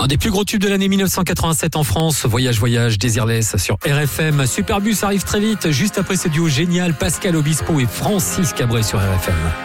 Un des plus gros tubes de l'année 1987 en France, Voyage, Voyage, Désirless sur RFM. Superbus arrive très vite, juste après ce duo génial, Pascal Obispo et Francis Cabré sur RFM.